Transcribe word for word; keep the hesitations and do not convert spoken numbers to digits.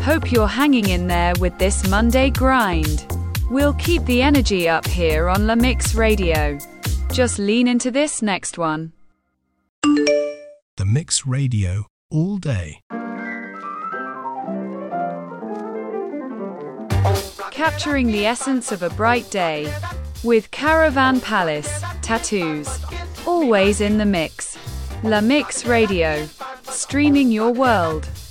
Hope you're hanging in there with this Monday grind. We'll keep the energy up here on La Mix Radio. Just lean into this next one. The Mix Radio, all day. Capturing the essence of a bright day with Caravan Palace Tattoos. Always in the mix. La Mix Radio, streaming your world.